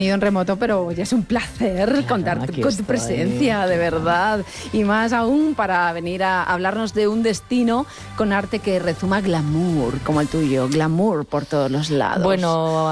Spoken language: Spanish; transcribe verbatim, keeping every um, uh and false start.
en remoto, pero ya es un placer claro, contar con tu estoy, presencia, de verdad. Y más aún para venir a hablarnos de un destino con arte que rezuma glamour, como el tuyo, glamour por todos los lados. Bueno,